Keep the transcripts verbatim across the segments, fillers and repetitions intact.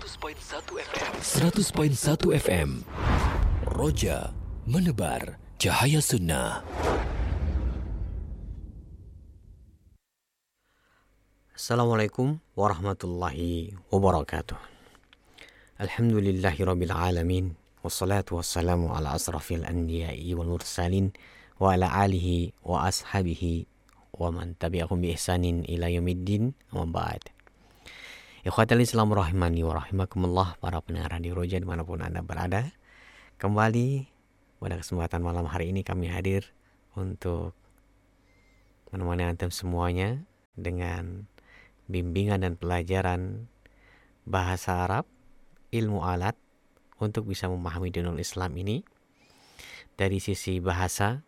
seratus koma satu F M Roja menebar cahaya sunnah. Assalamualaikum warahmatullahi wabarakatuh. Alhamdulillahirabbil alamin wassalatu wassalamu ala asrafil anbiya'i wal mursalin wa ala alihi wa ashabihi wa man tabi'ahum bi ihsanin ila yaumiddin. Amma ba'd. Ikhwatal Islam rahimani wa rahimakumullah, para pendengar Radio Roja dimanapun Anda berada. Kembali pada kesempatan malam hari ini kami hadir untuk menemani antum semuanya dengan bimbingan dan pelajaran bahasa Arab, ilmu alat, untuk bisa memahami dinul Islam ini dari sisi bahasa,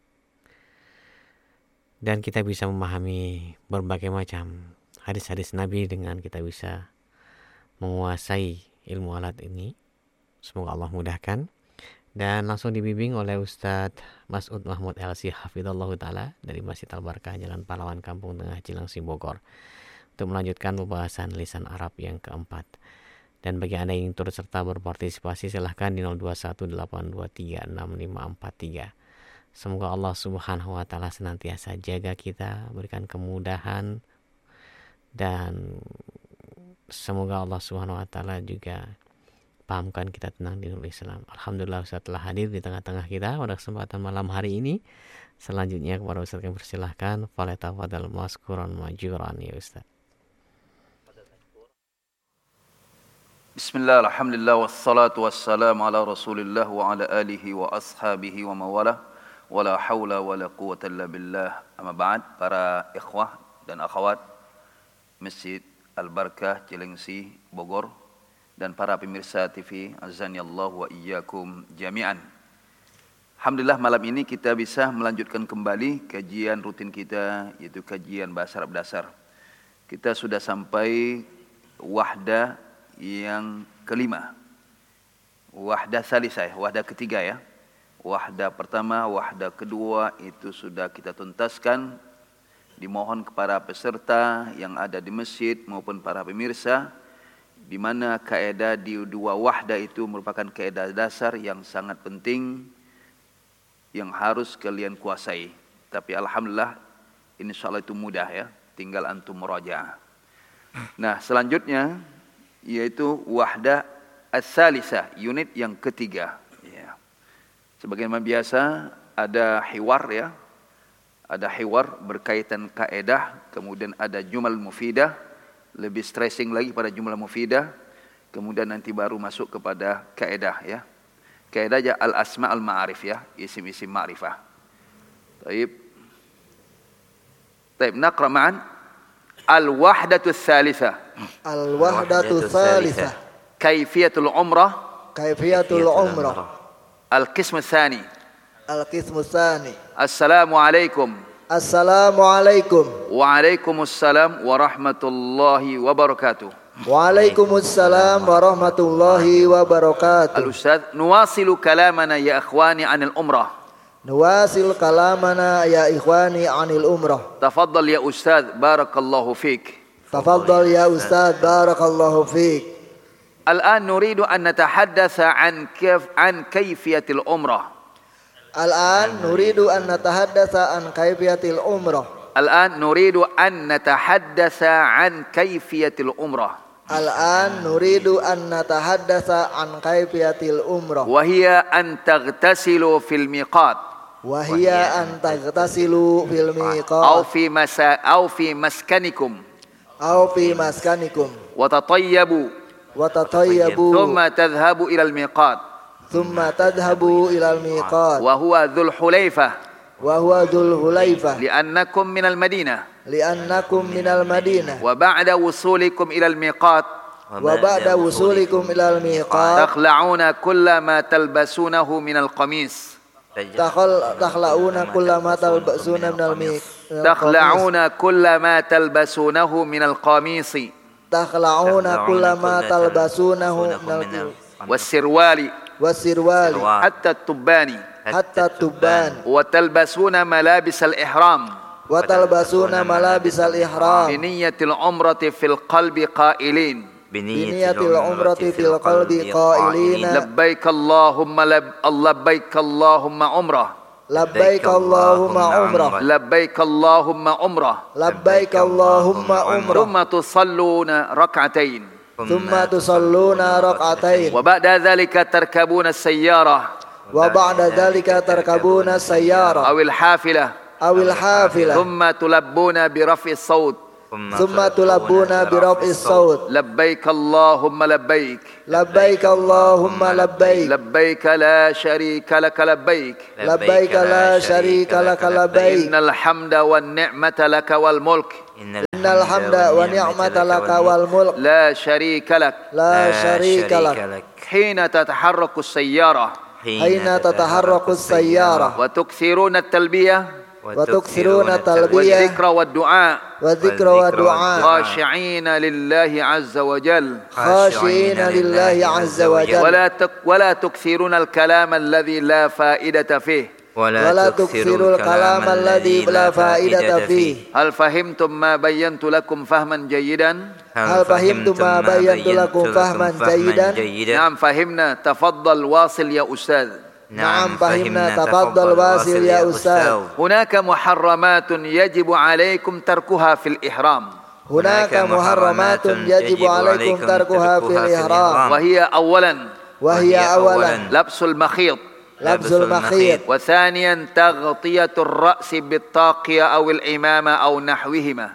dan kita bisa memahami berbagai macam hadis-hadis Nabi dengan kita bisa menguasai ilmu alat ini. Semoga Allah mudahkan. Dan langsung dibimbing oleh Ustadz Mas'ud Mahmud L C Hafidhallahu Ta'ala dari Masjid Al-Barkah, Jalan Pahlawan, Kampung Tengah, Cilengsi, Bogor, untuk melanjutkan pembahasan lisan Arab yang keempat. Dan bagi Anda yang turut serta berpartisipasi, silahkan di nol dua satu delapan dua tiga enam lima empat tiga. Semoga Allah Subhanahu wa Ta'ala senantiasa jaga kita, berikan kemudahan, dan semoga Allah Subhanahu wa Ta'ala juga pahamkan kita tentang dinul Islam. Alhamdulillah Ustaz telah hadir di tengah-tengah kita pada kesempatan malam hari ini. Selanjutnya kepada Ustaz kami persilahkan, falyatafadhal mashkuran majuran ya Ustaz. Bismillah, alhamdulillah, wassalatu wassalamu ala rasulillah wa ala alihi wa ashabihi wa mawala wa la hawla wa la quwwata illa billah. Amma ba'd, para ikhwah dan akhwat Masjid Al-Barkah, Cilengsi, Bogor, dan para pemirsa T V, azanillahu wa iyyakum jami'an. Alhamdulillah, malam ini kita bisa melanjutkan kembali kajian rutin kita, yaitu kajian bahasa Arab dasar. Kita sudah sampai wahdah yang kelima, wahdah salisah, wahdah ketiga ya. Wahdah pertama, wahdah kedua itu sudah kita tuntaskan. Dimohon kepada peserta yang ada di masjid maupun para pemirsa, di mana kaidah di dua wahdah itu merupakan kaidah dasar yang sangat penting yang harus kalian kuasai. Tapi alhamdulillah insyaallah itu mudah ya, tinggal antum murajaah. Nah, selanjutnya yaitu wahdah as-salisah, unit yang ketiga ya. Sebagaimana biasa ada hiwar ya. Ada hiwar berkaitan kaedah, kemudian ada jumal mufidah, lebih stressing lagi pada jumal mufidah, kemudian nanti baru masuk kepada kaedah ya. Kaedah ya al-asma al-ma'arif ya, isim-isim ma'rifah. Baik. Baik, naqra ma'an al-wahdatu tsalitsah. Al-wahdatu tsalitsah. Kaifiyatul umrah. Kaifiyatul umrah. Al-qismu tsani. Al-qismu tsani. Assalamualaikum. Assalamualaikum. Waalaikumsalam warahmatullahi wabarakatuh. Waalaikumsalam warahmatullahi wabarakatuh. Al-Ustaz, nuwasilu kalamana ya ikhwani anil umrah. Nuwasil kalamana ya ikhwani anil umrah. Tafaddal ya Ustaz, barakallahu fik. Tafaddal ya Ustaz, barakallahu fik. Al-an nuridu an natahaddatsa an kayf an kayfiyatil umrah. Al-an nuridu an natahaddatsa an kayfiyatil umrah. Al-an nuridu an natahaddatsa an kayfiyatil umrah. Al-an nuridu an natahaddatsa an kayfiyatil umrah. Wa hiya an taghtasilu fil miqat. Wa hiya an taghtasilu fil miqat. Aw fi masa aw fi maskanikum. Aw fi maskanikum. Wa tatayyabu. Wa tatayyabu. Thumma tadhhabu ila al-miqat. ثم تذهبوا إلى الميقات وهو ذو الحليفة وهو ذو الحليفة لأنكم من المدينة لأنكم من المدينة وبعد وصولكم إلى الميقات وبعد وصولكم إلى الميقات تخلعون كل ما تلبسونه من القميص تخلعون كل ما تلبسون من الميقات تخلعون كل ما تلبسونه من القميص تخلعون كل ما تلبسونه من القميص والسروال والسروال حتى التبان حتى التبان وتلبسون ملابس الإحرام وتلبسون ملابس الإحرام بنية العمرة في القلب قائلين biniyatil umrati fil qalbi qailina labbaik Allahumma labbaik Allahumma umrah labbaik Allahumma umrah labbaik Allahumma umrah labbaik Allahumma umrah thumma tusalluna rak'atain thumma tusalluna rak'atain wa ba'da dhalika tarkabuna as-sayyarah wa ba'da dhalika tarkabuna as-sayyarah awil hafilah awil hafilah thumma tulabbuna bi raf'i as-sawt thumma tulabbuna bi raf'i as-sawt labbaik Allahumma labbaik labbaik Allahumma labbaik labbaik la sharika lak labbaik labbaik la sharika lak labbaik innal hamda wan ni'mata lak wal mulk innal hamda wa ni'mata lak wal mulk la sharika lak la sharika lak hina tataharraku as-sayyarah hina tataharraku as-sayyarah wa tukthiruna at-talbiyah وتكثرون التلبية والذكر والدعاء والذكر والدعاء خاشعين لله عز وجل خاشعين لله عز وجل ولا تك ولا تكثرون الكلام الذي لا فائدة فيه ولا تكثروا الكلام الذي لا فائدة فيه هل فهمتم ما بينت لكم فهما جيدا هل فهمتم ما بينت لكم فهما جيدا نعم فهمنا تفضل واصل يا أستاذ نعم فهمنا تفضل واصل يا أستاذ هناك محرمات يجب عليكم تركها في الإحرام هناك محرمات يجب عليكم تركها في الإحرام وهي أولا وهي أولا لبس المخيط لبس المخيط وثانيا تغطية الرأس بالطاقية أو العمامة أو نحوهما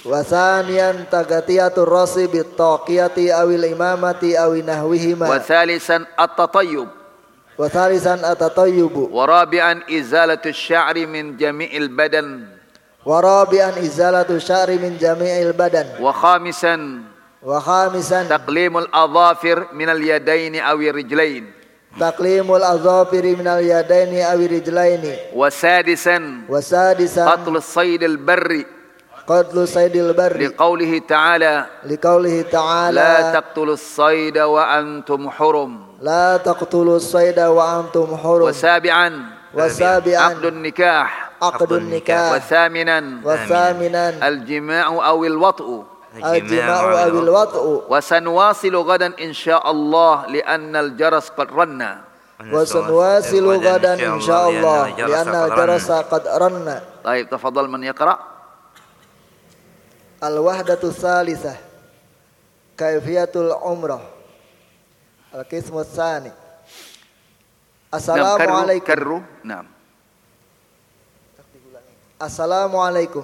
وثانيا تغطية الرأس بالطاقية أو الإمامة أو نحوهما وثالثا التطيب وثالثا التطيب ورابعا إزالة الشعر من جميع البدن ورابعا إزالة الشعر من جميع البدن وخامسا وخامسا تقليم الأظافر من اليدين أو الرجلين تقليم الأظافر من اليدين أو الرجلين وسادسا وسادسا قتل الصيد البري قتل صيد البر لقوله تعالى لقوله تعالى لا تقتلوا الصيد وأنتم حرم لا تقتلوا الصيد وأنتم حرم وسابعا وسابعا عقد النكاح عقد النكاح وثامنا وثامنا الجماع أو الوطء الجماع أو الوطء وسنواصل غدا إن شاء الله لأن الجرس قد رن وسنواصل غدا إن شاء الله لأن الجرس قد رن طيب تفضل من يقرأ الوحدة الثالثة كيفية العمرة القسم الثاني السلام نعم عليكم كروا نعم السلام عليكم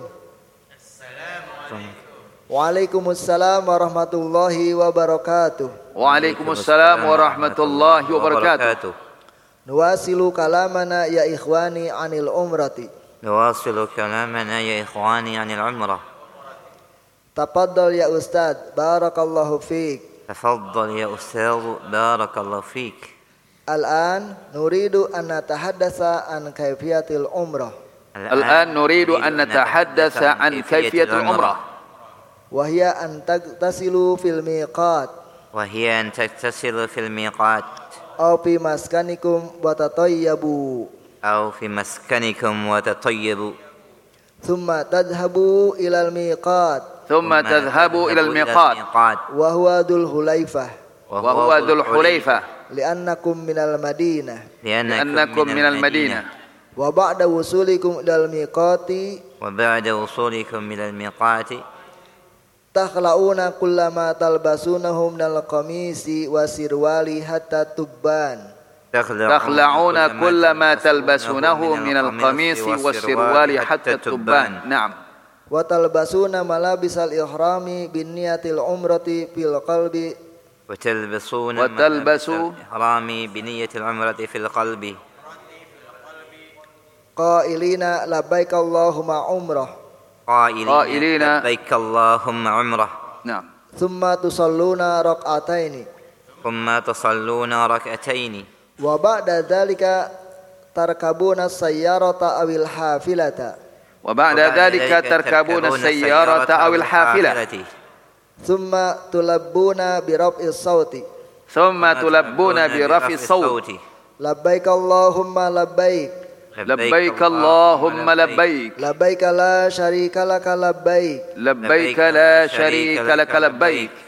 وعليكم السلام ورحمة الله وبركاته وعليكم السلام ورحمة الله وبركاته نواصل كلامنا يا إخواني عن العمرة نواصل كلامنا يا إخواني عن العمرة تفضل يا أستاذ بارك الله فيك تفضل يا أستاذ بارك الله فيك الآن نريد أن نتحدث عن كيفية العمرة الآن نريد أن نتحدث عن كيفية العمرة وهي أن تغتسلوا في الميقات وهي أن تغتسلوا في الميقات أو في مسكنكم وتطيبوا أو في مسكنكم وتطيبوا ثم تذهبوا إلى الميقات ثم تذهبوا إلى الميقات وهو ذو الحليفة وهو ذو الحليفة لأنكم من المدينة لأنكم من المدينة وبعد وصولكم إلى الميقات وبعد وصولكم إلى الميقات تخلعون كل ما تلبسونه من القميص والسروال حتى التبان تخلعون كل ما تلبسونه من القميص والسروال حتى التبان نعم وتلبسون ملابس الإحرام بالنية العمرة في القلب وتلبسون وتلبسوا الإحرام بنية العمرة في القلب قائلين لبيك اللهم عمرة قائلين لبيك اللهم عمرة نعم ثم تصلون ركعتين ثم تصلون ركعتين وبعد ذلك تركبون السيارة أو الحافلة وبعد ذلك تركبون السيارة أو الحافلة ثم تلبون برفع الصوت ثم تلبون برفع الصوت لبيك اللهم لبيك لبيك اللهم لبيك لبيك لا شريك لك لبيك لبيك لا شريك لك لبيك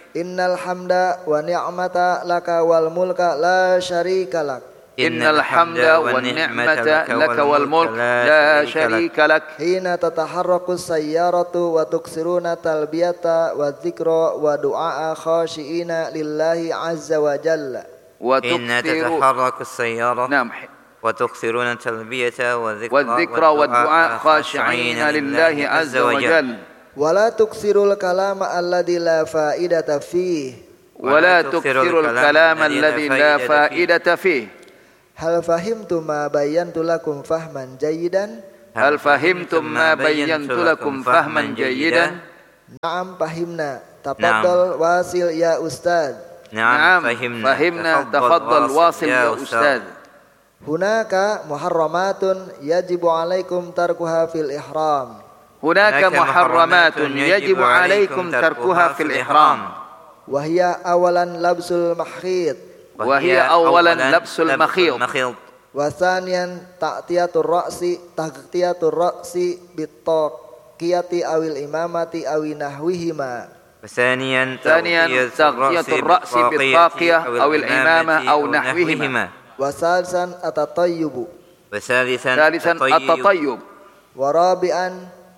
Innal hamda wa ni'mata laka wal mulka la syarika lak. Innal hamda wan ni'mata laka wal mulk la syarika lak. Hina tataharrakus sayyaratu wa tuksiruna talbiyata wa dzikra wa du'a khashiina lillahi azza wa jalla. Wa إن تتحرك السيارة نعم وتكثرون التلبية والذكر والدعاء خاشعين لله عز وجل. ولا تكثروا الكلام الذي لا فائدة فيه. ولا تكثروا الكلام الذي لا فائدة فيه. هل فهمتم ما بينت لكم فهما جيدا؟ هل فهمتم ما بينت لكم فهما جيدا؟ نعم فهمنا. تفضل واصل يا أستاذ. نعم فهمنا, فهمنا. تفضل واصل يا أستاذ. هناك محرمات يجب عليكم تركها في الإحرام. هناك محرمات يجب عليكم تركها في الإحرام. وهي أولا لبس المخيط. وهي أولا لبس المخيط. وثانيا تغطية الرأس تغطية الرأس بالطاقية أو الإمامة أو نحوهما. ثانيا ثانيا تغطية الرأس بالطاقية أو الإمامة أو نحوهما. وثالثا التطيب. وثالثا التطيب. ورابعا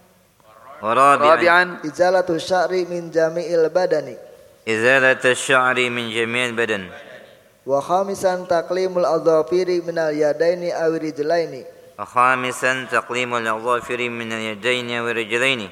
ورابعا إزالة الشعر من جميع البدن. إزالة الشعر من جميع البدن. وخامسا تقليم الأظافر من اليدين أو الرجلين. وخامسا تقليم الأظافر من اليدين والرجلين.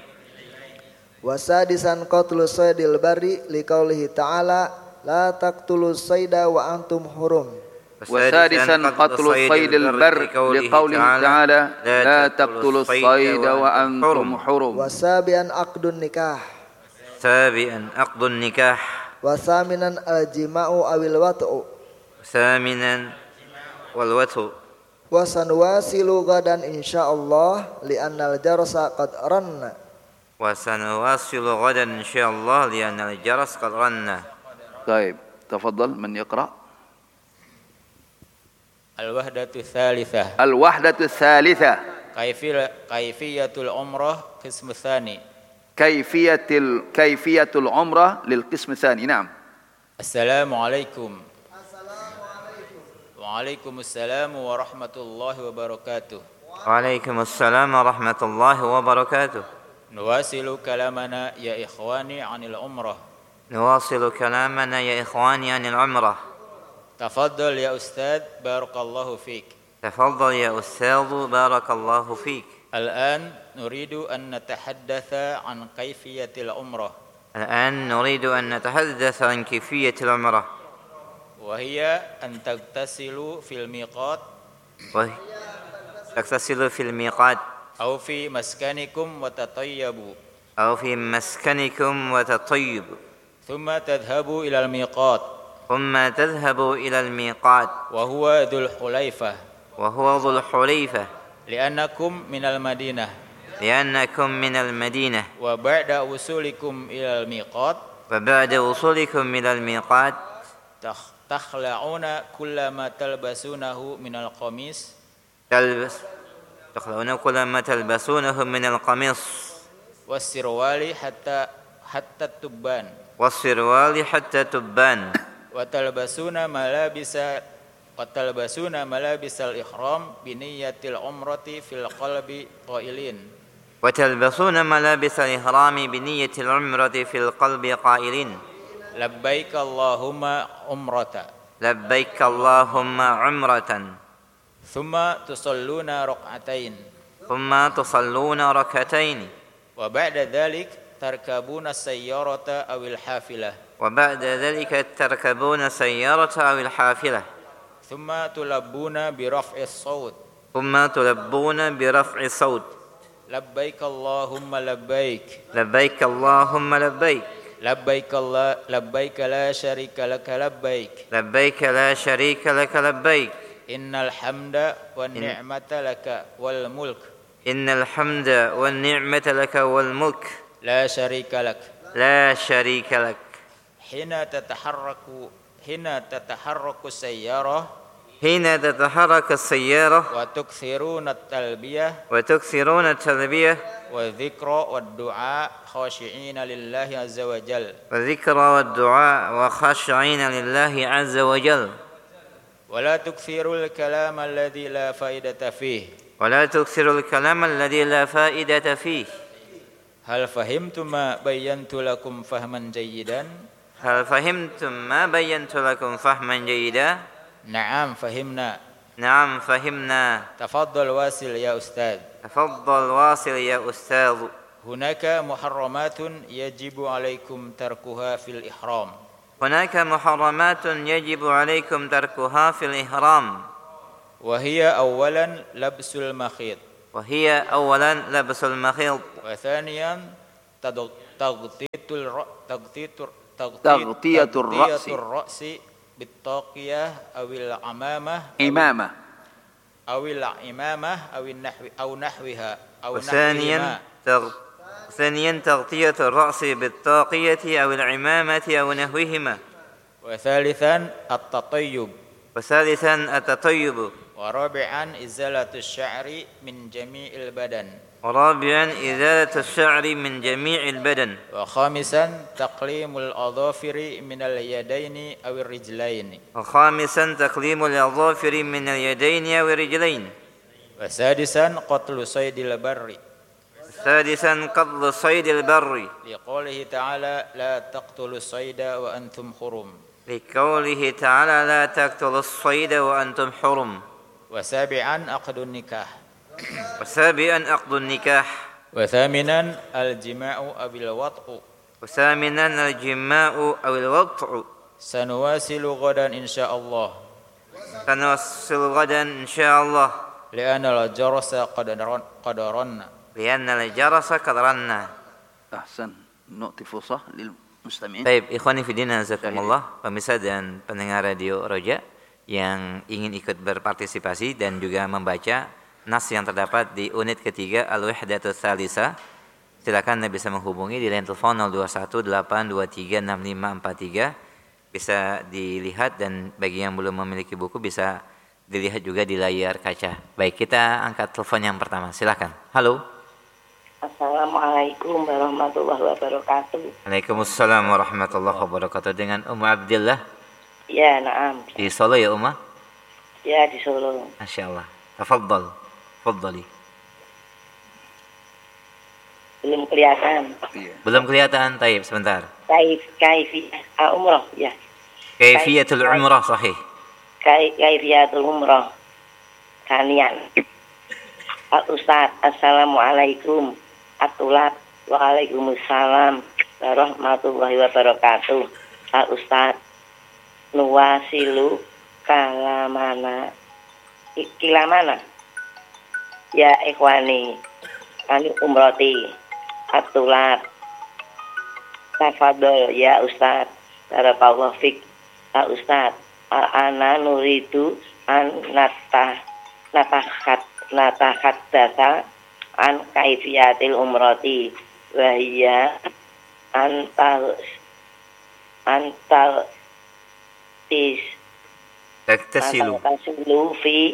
وسادسا قتل الصيد البري لقوله تعالى لا تقتلوا الصيد وأنتم حرم. وسادسا قتل الصيد البر لقوله تعالى لا تقتلوا الصيد وأنتم حرم. وسابعا عقد النكاح. سابعا عقد النكاح. وثامنا الجماع أو الوطء. ثامنا والوطء. وسنواصل غدا إن شاء الله لأن الجرس قد رن. وسنواصل غدا إن شاء الله لأن الجرس قد رن. طيب تفضل من يقرأ. الوحدة الثالثة. الوحدة الثالثة. كيفية العمرة قسم الثاني. كيفية ال... كيفية العمرة للقسم الثاني. نعم. السلام عليكم. وعليكم السلام ورحمة الله وبركاته. وعليكم السلام ورحمة الله وبركاته. نواصل كلامنا يا إخواني عن العمرة. نواصل كلامنا يا إخواني عن العمرة. تفضل يا أستاذ بارك الله فيك. تفضل يا أستاذ بارك الله فيك. الآن نريد أن نتحدث عن كيفية العمرة. الآن نريد أن نتحدث عن كيفية العمرة. وهي أن تغتسلوا في الميقات. وهي تغتسلوا في الميقات. أو في مسكنكم وتطيبوا. أو في مسكنكم وتطيبوا. ثم تذهبوا إلى الميقات. ثم تذهبوا إلى الميقات. وهو ذو الحليفة. وهو ذو الحليفة. لأنكم من المدينة. لأنكم من المدينة. وبعد وصولكم إلى الميقات. وبعد وصولكم إلى الميقات. تخلعون كل ما تلبسونه من القميص. تلبس تخلعون كل ما تلبسونه من القميص. والسروال حتى حتى التبان. والسروال حتى التبان. وتلبسون ملابس وتلبسون ملابس الإحرام بنية العمرة في القلب قائلين. وتلبسون ملابس الإحرام بنية العمرة في القلب قائلين. لبيك اللهم عمرة. لبيك اللهم عمرة. ثم تصلون ركعتين. ثم تصلون ركعتين. وبعد ذلك تركبون السيارة أو الحافلة. وبعد ذلك تركبون السيارة أو الحافلة. ثم تلبون برفع الصوت. ثم تلبون برفع الصوت. لبيك اللهم لبيك. لبيك اللهم لبيك. لبيك الله لبيك لا شريك لك لبيك. لبيك لا شريك لك لبيك. إن الحمد والنعمة لك والملك. إن الحمد والنعمة لك والملك. لا شريك لك. لا شريك لك. حين تتحرك حين تتحرك السيارة حين تتحرك السيارة وتكثرون التلبية وتكثرون التلبية والذكر والدعاء خاشعين لله عز وجل والذكر والدعاء وخاشعين لله عز وجل ولا تكثروا الكلام الذي لا فائدة فيه ولا تكثروا الكلام الذي لا فائدة فيه هل فهمتم ما بينت لكم فهما جيدا هل فهمتم ما بينت لكم فهما جيدا نعم فهمنا نعم فهمنا تفضل واصل يا أستاذ تفضل واصل يا أستاذ هناك محرمات يجب عليكم تركها في الإحرام هناك محرمات يجب عليكم تركها في الإحرام وهي أولا لبس المخيط وهي أولا لبس المخيط وثانيا تغطية الر- تغطية تغطية الرأس. الرأس بالطاقية أو العمامة إمامة أو العمامة أو النحو أو نحوها أو وثانيا نحوهما تغ... ثانيا تغطية الرأس بالطاقية أو العمامة أو نحوهما وثالثا التطيب وثالثا التطيب ورابعا إزالة الشعر من جميع البدن ورابعا إزالة الشعر من جميع البدن وخامسا تقليم الأظافر من اليدين أو الرجلين وخامسا تقليم الأظافر من اليدين أو الرجلين وسادسا قتل صيد البر سادسا قتل صيد البر لقوله تعالى لا تقتلوا الصيد وأنتم حرم لقوله تعالى لا تقتلوا الصيد وأنتم حرم وسابعا عقد النكاح وسابعا عقد النكاح وثامنا الجماع أو الوطء وثامنا الجماع أو الوضع سنواصل غدا إن شاء الله سنوصل غدا إن شاء الله لأن الجرس قد رن قد رن لأن الجرس قد رن. أحسن نعطي فرصة للمستمعين. Baik, ikhwani fillah jazakumullah, pemirsa dan pendengar radio Roja yang ingin ikut berpartisipasi dan juga membaca nas yang terdapat di unit ketiga Al-Wahdatus Tsalitsah, silakan Anda bisa menghubungi di line telepon nol dua satu delapan dua tiga enam lima empat tiga. Bisa dilihat dan bagi yang belum memiliki buku bisa dilihat juga di layar kaca. Baik, kita angkat telepon yang pertama. Silakan. Halo. Assalamualaikum warahmatullahi wabarakatuh. Waalaikumsalam warahmatullahi wabarakatuh. Dengan Ummu Abdillah Ya, naam. di Solo ya, Umma? Ya, di Solo. Masya Allah. Tafadhal. Tafadhali. Belum kelihatan. Iya. Belum kelihatan. Taib, sebentar. Kaif, kaifiyah ah, umrah, ya. Kaifiyatul umrah sahih. Kaif, kaifiyatul umrah. Kanian. Al Ustaz, Assalamualaikum. Atulat. Waalaikumsalam warahmatullahi wabarakatuh. Al Ustaz, nuwasilu kalamana kilamana ya ikhwani kami umroti atulat tafadhol ya Ustaz barakallahu fik. Al Ustaz, ana nuridu an natah natahat natahat data an kaifiyatil umroti wa hiya antal antal is Taktasilu. Taktasilu fi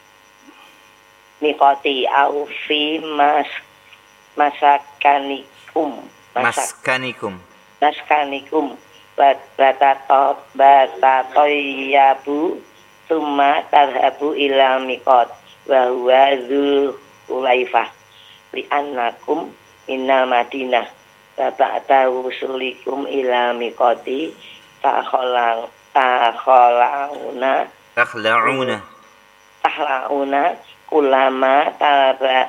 mikoti au fi mas masakanikum masak Maskanikum. maskanikum batato batatoyabu summa tadhabu ila mikot wa huwa dzul ulaifah li annakum innal madinah wa ba'da wusulikum ila mikoti takholang takhlauna Takhla'una. tahlauna kulama talba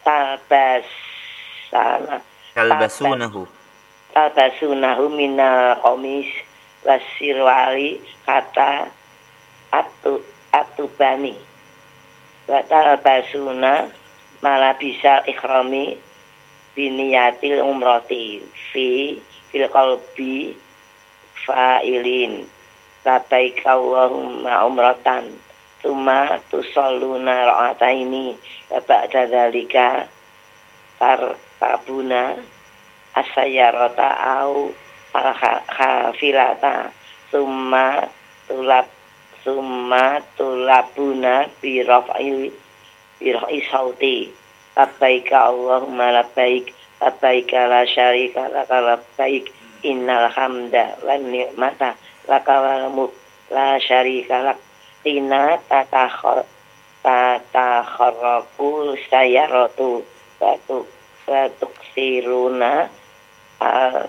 talbasana Talbasunahu. talbasunahu minal qamis wasirwali kata atu atubani wa talbasuna malabisal ikhrami biniyatil umrati fi fil qalbi fa'ilin labbaika Allahumma umratan tsumma tusalluna ra'ataini wa ba'da dzalika tarkabuna as-sayyarata au al-khafilata tsumma tulab summa tulabuna bi raf'i bi raf'i sauti labbaika Allahumma labbaik labbaik la syarika laka labbaik innal hamda wan ni'mata laka wal mulk la syarika lak ina tatakhar tatakharraku sayaratu batu batuk siruna al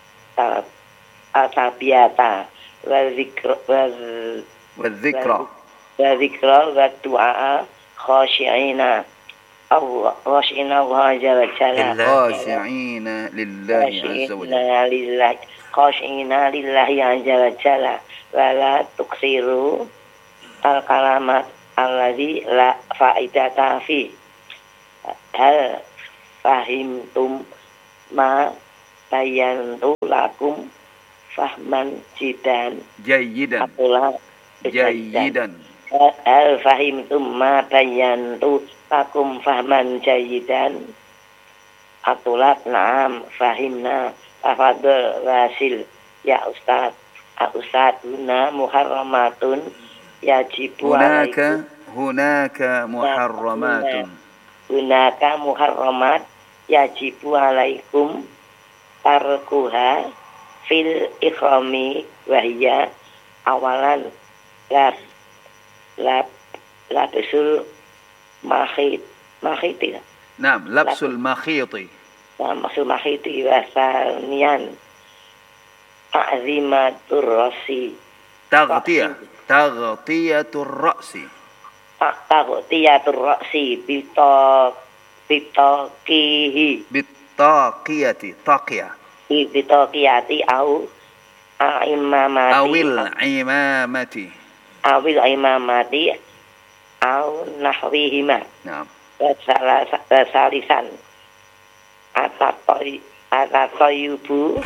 atabiata wa zikra wa dzikra wa zikra wa du'a khashi'ina Allah khashi'ina wa jalla jalla khashi'ina lillahi azza wa jalla lillahi khashi'ina lillahi azza wa jalla wa la tuksiru al kalamat alladzi la faidata fi hal fahimtum ma bayantu lakum fahman jidan jayidan apalah jayidan hal fahimtum ma bayantu lakum fahman jayidan atulat naam fahimna tafadhol wasil ya ustaz ustaz guna muharramatun yajibu hunaka hunaka muharramatun hunaka muharramat yajibu alaikum tarkuha fil ikhrami wahya awalan lab lab labsul makhit makhiti naam labsul makhiti labsul makhiti wasanian ta'zimatur rasi taghtiyah taghtiyatur ra'si taghtiyatur rasi bito bitokihi bitaqiyati taqiyah bitokiyati au imamati awil imamati awil imamati au nahwihima naam salisan atatoy atatoyubu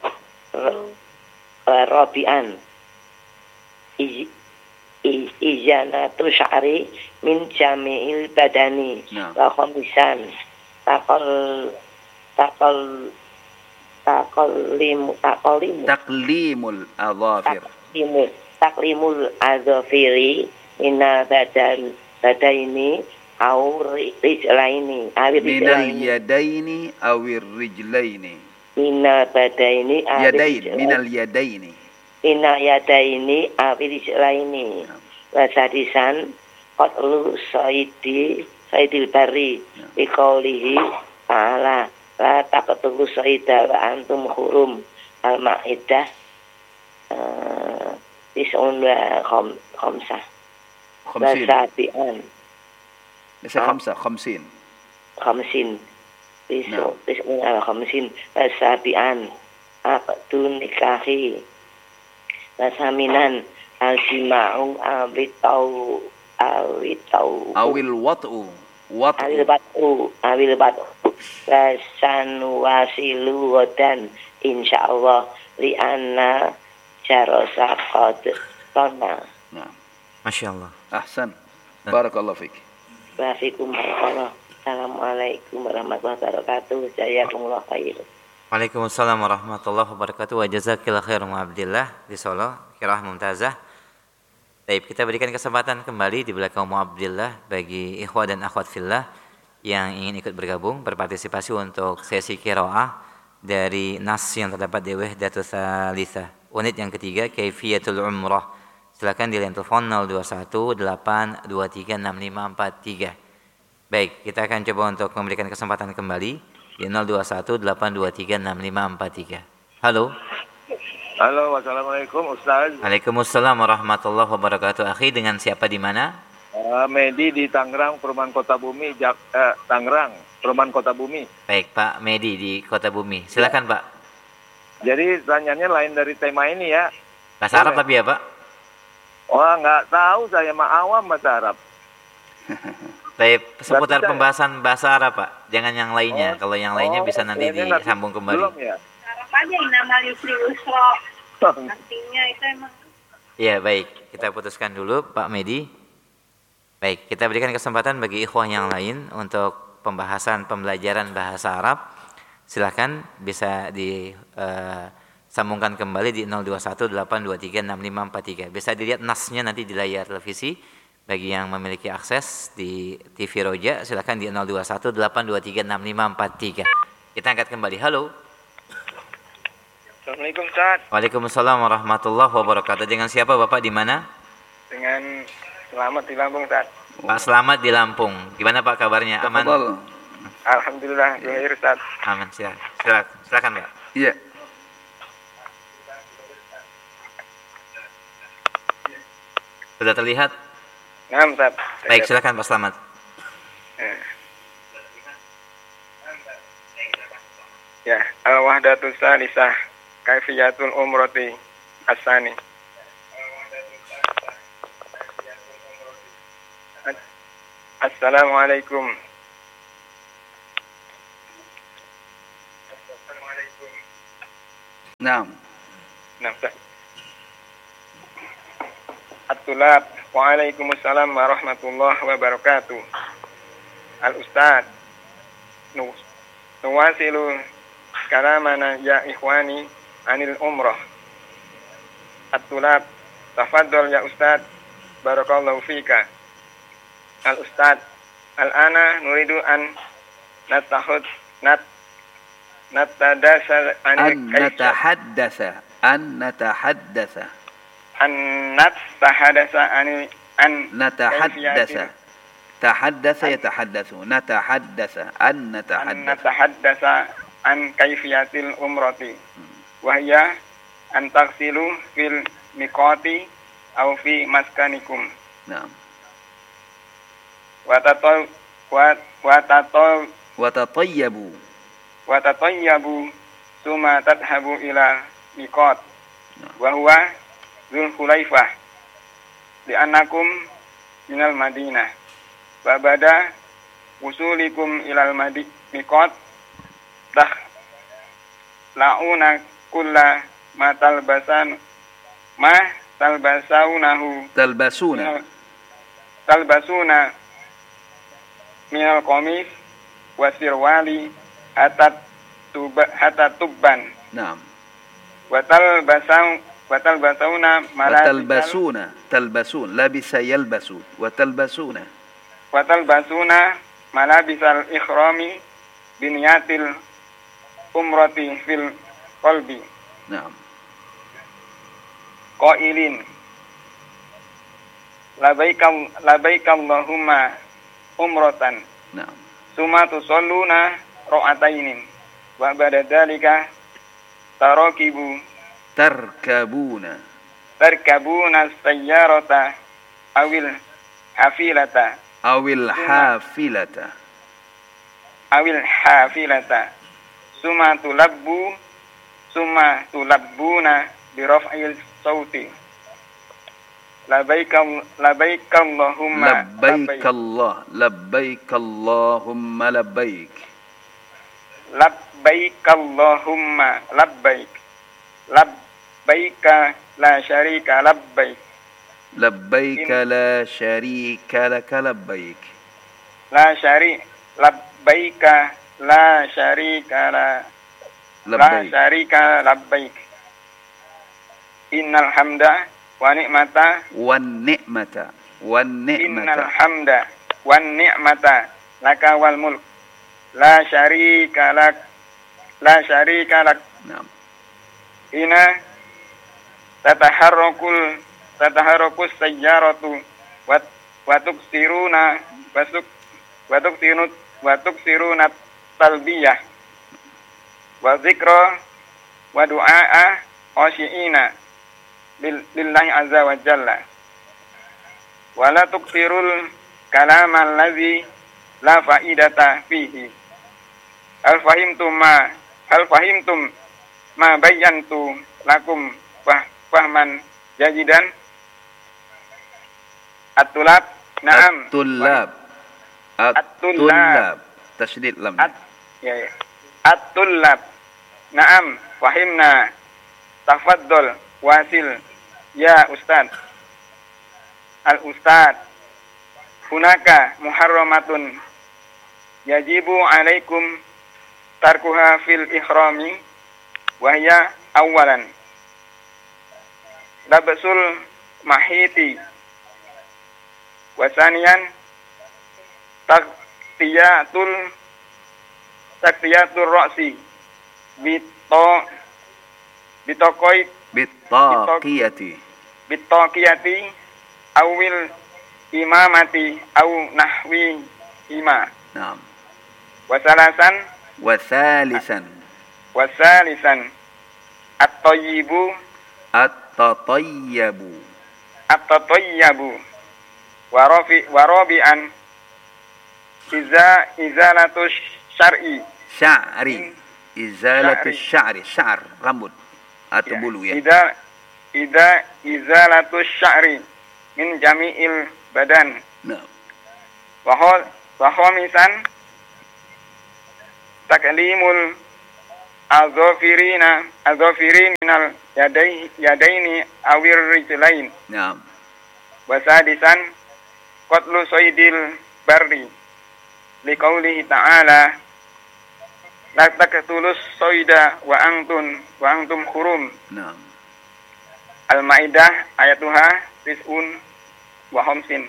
Rabi'an ijanatu sya'ri min jami'il badani wa khamisan taqal taqal taqallim taqallim taqlimul adhafir taqlimul taqlimul adhafiri minal badan badaini au rijlaini minal yadaini awir rijlaini minal badaini yadain minal yadaini minal yadaini awir rijlaini wasadisan qatlu saidi saidil bari biqaulihi ta'ala la taqtulu saida wa antum hurum al-ma'idah tis'un wa khamsah wasabi'an bisa khamsah khamsin khamsin tis'un tis'un wa khamsin wasabi'an aqdun nikahi wasaminan al-jima'u awitau awitau awil wat'u wat'u awil bat'u awil bat'u wasan wasilu wadan insyaallah li'anna jarosa qad tona. Nah, Masya Allah. Ahsan. Barakallahu fik. Wafikum barakallah. Assalamualaikum warahmatullahi wabarakatuh. Jazakumullah khair. Waalaikumsalam warahmatullahi wabarakatuh. Wa jazakillah khairan wa abdillah di Solo. Qiraah mumtazah. Baik, kita berikan kesempatan kembali di belakang Mu Abdillah bagi ikhwah dan akhwat fillah yang ingin ikut bergabung berpartisipasi untuk sesi qiraah dari nas yang terdapat di Wahdatus Tsalitsah. Unit yang ketiga Kaifiyatul Umrah. Silakan di line telepon nol dua satu delapan dua tiga enam lima empat tiga. Baik, kita akan coba untuk memberikan kesempatan kembali di nol dua satu delapan dua tiga enam lima empat tiga. Halo. Halo, wassalamualaikum Ustaz. Waalaikumsalam warahmatullahi wabarakatuh. Akhi, dengan siapa di mana? Uh, Medi di Tangerang, Perumahan Kota Bumi, Jak eh, Tangerang, Perumahan Kota Bumi. Baik, Pak Medi di Kota Bumi. Silakan, ya. Pak. Jadi pertanyaannya lain dari tema ini ya. Bahasa Arab tapi ya, Pak? Wah, nggak tahu, saya mah awam bahasa Arab. Baik, seputar pembahasan bahasa Arab, Pak. Jangan yang lainnya. Oh, Kalau yang lainnya oh, bisa nanti disambung kembali. Belum ya? Arab aja inamal yusri usra. Artinya itu emang. Iya, baik. Kita putuskan dulu, Pak Medi. Baik, kita berikan kesempatan bagi ikhwah yang lain untuk pembahasan pembelajaran bahasa Arab. Silakan bisa di uh, sambungkan kembali di nol dua satu delapan dua tiga enam lima empat tiga. Bisa dilihat nasnya nanti di layar televisi. Bagi yang memiliki akses di T V Roja, silakan di nol dua satu delapan dua tiga enam lima empat tiga. Kita angkat kembali. Halo. Assalamualaikum, Ustaz. Waalaikumsalam warahmatullahi wabarakatuh. Dengan siapa Bapak, di mana? Dengan Selamat di Lampung, Ustaz. Pak Selamat di Lampung. Gimana Pak kabarnya? Aman? Alhamdulillah, lahir, Ustaz. Aman, silakan. Silakan, silakan Pak. Iya. Sudah terlihat? Nah, Ustaz. Baik, silakan Pak Selamat. Ya, al-wahdatus salisah kaifiyatul umrati asani. Assalamualaikum. Naam. Nah, Ustaz. At-tulab. Waalaikumsalam warahmatullahi wabarakatuh. Al-Ustaz. Nu nuwasilu kalamana ya ikhwani anil umrah. At-tulab. Tafadhol ya Ustaz. Barakallahu fika. Al-Ustaz. Al-ana nuridu an natahud nat natadasa an natahaddatsa an natahaddatsa an natahaddatsa an an natahaddatsa tahaddatsa yatahaddatsu natahaddatsa an natahaddatsa natahaddatsa an kaifiyatil umrati wa hiya an taghsilu fil miqati aw fi maskanikum. Naam. Wa tatol wa wa tatol wa tatayyabu wa tatayyabu summa tadhabu ila miqat wa huwa Dzul Khulaifah li'annakum minal Madinah wa bada wusulikum ilal madi miqat dah launa kulla ma talbasan ma talbasaunahu talbasuna talbasuna minal qamis wa sirwali hatta tuba hatta tubban. Naam. Wa talbasau wa talbasuna talbasuna talbasun labisa yalbasu wa talbasuna wa talbasuna malabisal ikhrami biniyatil umrati fil qalbi. Naam. Qailin labaika labaika Allahumma umratan. Naam. Summa tusalluna ra'atainin wa ba'da dzalika tarakibu tarkabuna tarkabuna sayyarata awil hafilata awil hafilata awil hafilata summa tulabbu summa tulabbuna bi raf'il sauti labbaik labbaik Allahumma labbaik Allah labbaik Allahumma labbaik labbaik Allahumma labbaik labbaika la syarika labbaik labbaik la syarika laka labbaik la syari labbaika la syarika la la syarika labbaik innal hamda wa ni'mata wan ni'mata wan ni'mata innal hamda wan ni'mata laka wal mulk la syarika lak la syarika lak. Naam. Ina tataharrakul tataharrakus sayyaratu wa wa tuksiruna wasuk wa tuksiruna wa tuksiruna talbiyah wa dzikra wa du'a khashiina lillahi azza wa jalla wa la tuksirul kalama allazi la faidata fihi. Hal fahimtum ma hal fahimtum ma bayyantu lakum fahman jajidan. At-tulab na'am at-tullab at-tullab tasydid lam at ya, ya. At-tullab na'am fahimna tafaddal wasil ya ustaz. Al-ustaz hunaka muharramatun yajibu alaikum tarkuha fil ihrami wa hiya awalan. Labsul mahiti wasanian taktiyatul taktiyatul ra'si bito bitokoi bitaqiyati bitaqiyati awil imamati aw nahwi ima. Naam. Wasalasan Wasalisan wasalisan at-tayyibu at-tatayyabu at-tatayyabu warafi warabi'an iza izalatu syar'i sya'ri izalatu sya'ri syar rambut atau ya, bulu ya. Ida ida izalatu sya'ri min jami'il badan. Nah. Wa wa khamisan taklimul azafirina azafirin minal yadai yadaini awir rijlain. Naam. Wa sadisan qatlu saydil barri liqaulihi ta'ala la taqtulus sayda wa antum wa antum hurum. Naam. Al-Maidah ayatuha tis'un wa khamsin.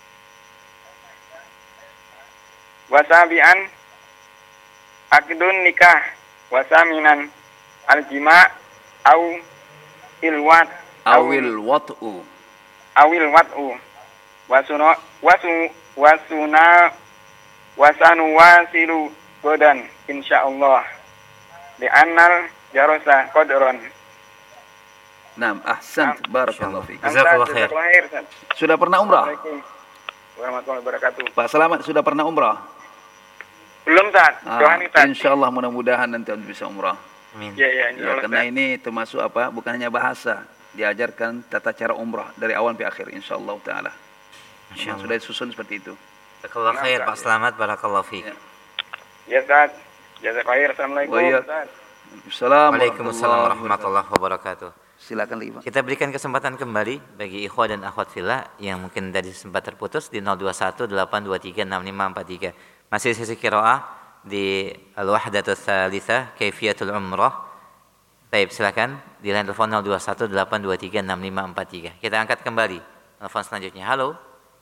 Wasabian akdun nikah wasaminan al-jima' au ilwat awil wat'u awil wat'u wasuna wasu wasuna wasanu wasilu godan insyaallah li'annal jarosa qadron. Naam, ahsant, barakallahu fiik. Jazakallahu khair. Sudah pernah umrah? Warahmatullahi wabarakatuh. Pak Selamat sudah pernah umrah? Belum, Ustaz. Ah, insyaallah mudah-mudahan nanti bisa umrah. Amin. Ya, ya, ya, karena ini termasuk apa? Bukan hanya bahasa, diajarkan tata cara umrah dari awal sampai akhir insyaallah taala. Insyaallah sudah disusun seperti itu. Jazakallahu khair Pak Selamat, barakallahu fiik. Ya, ya Ustaz. Jazakallahu khair. Assalamualaikum Ustaz. Waalaikumsalam warahmatullahi wabarakatuh. Silakan Pak. Kita berikan kesempatan kembali bagi ikhwah dan akhwat fillah yang mungkin tadi sempat terputus di nol dua satu delapan dua tiga enam lima empat tiga. Masih sesi qiraah di Al-Wahdatus Tsalitsah Kaifiyatul Umrah. Baik, silakan di line telepon nol dua satu delapan dua tiga enam lima empat tiga. Kita angkat kembali telepon selanjutnya. Halo.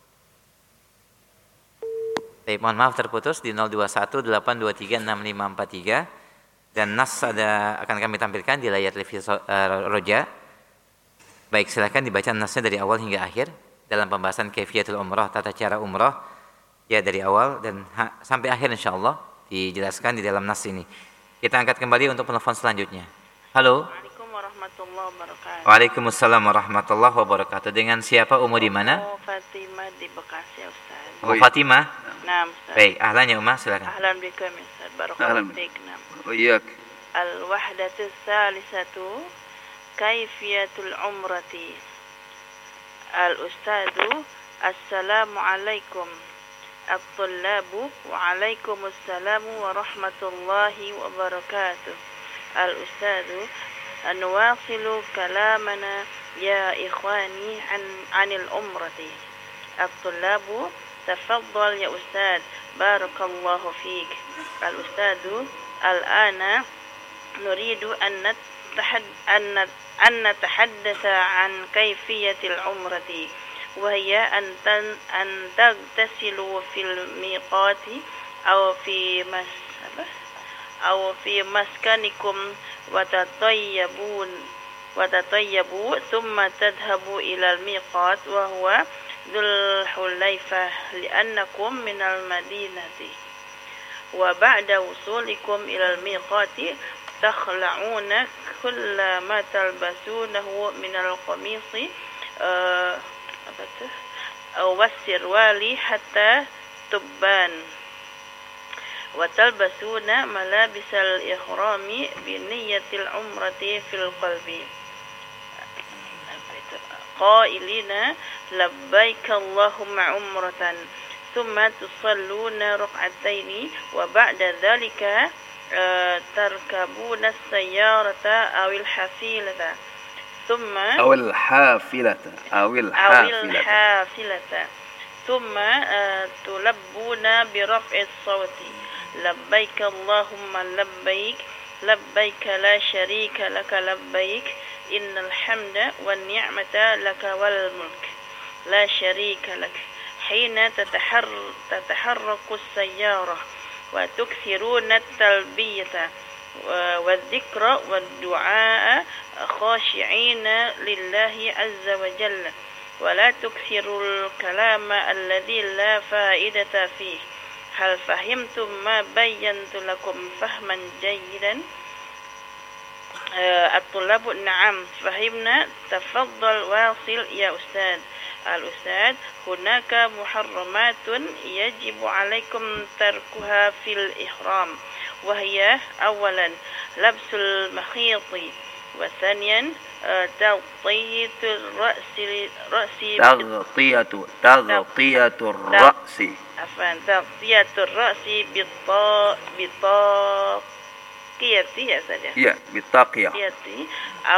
Baik, mohon maaf terputus di nol dua satu delapan dua tiga enam lima empat tiga. Dan nas ada akan kami tampilkan di layar televisi uh, Roja. Baik, silakan dibaca nasnya dari awal hingga akhir dalam pembahasan kaifiyatul umrah, tata cara umrah ya dari awal dan ha, sampai akhir insyaallah dijelaskan di dalam nas ini. Kita angkat kembali untuk penelpon selanjutnya. Halo. Assalamualaikum warahmatullahi wabarakatuh. Waalaikumsalam warahmatullahi wabarakatuh. Dengan siapa, umur di mana? Oh, Fatimah di Bekasi, Ustaz. Oh, Fatimah. Nah, Ustaz. Baik, ahlan ya Umar, silakan. Ahlan bikum Ustaz. Barakallahu fiik. Oh iya. Al-Wahdatus Tsalitsatu Kaifiyatul Umrati. Al-Ustadu Assalamualaikum. At-Tullabu Waalaikumsalam warahmatullahi wabarakatuh. Al-Ustadu Anwasilu kalamana ya ikhwani an anil umrati. At-Tullabu Tafaddal ya Ustad. Barakallahu fiik. Al-Ustadu Al-ana nuridu an natahad an an natahaddatsa an kaifiyatil umrati wa hiya an tan an tagtasilu fil miqati aw fi mas apa aw fi maskanikum wa tatayyabun wa tatayyabu thumma tadhhabu ila al miqat wa huwa Dzul Hulaifah li'annakum minal madinati wa ba'da wusulikum ilal miqati takhla'una kulla ma talbasunahu minal qamisi uh, apa tuh aw wasirwali hatta tubban wa talbasuna malabisal ihrami bi niyyatil umrati fil qalbi qailina labbaik Allahumma umratan thumma tusalluna rak'ataini wa ba'da dhalika uh, tarkabuna as-sayyarata awil hafilata thumma awil hafilata awil hafilata thumma uh, tulabbuna bi raf'i as-sawti labbaik Allahumma labbaik لبيك لا شريك لك لبيك إن الحمد والنعمة لك والملك لا شريك لك حين تتحر تتحرك السيارة وتكثرون التلبية والذكر والدعاء خاشعين لله عز وجل ولا تكثروا الكلام الذي لا فائدة فيه هل فهمتم ما بينت لكم فهما جيدا الطلاب نعم فهمنا تفضل واصل يا أستاذ الأستاذ هناك محرمات يجب عليكم تركها في الإحرام وهي أولا لبس المخيط وثانيا تغطية الرأس رأس تغطية تغطية الرأس عفوا تغطية الرأس بالطاقية يا سادة iya بالطاقية